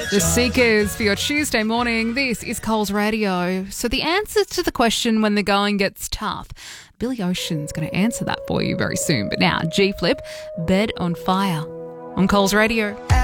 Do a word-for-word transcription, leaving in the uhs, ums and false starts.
The Seekers for your Tuesday morning. This is Coles Radio. So the answer to the question when the going gets tough, Billy Ocean's going to answer that for you very soon. But now, G-Flip, Bed on Fire on Coles Radio.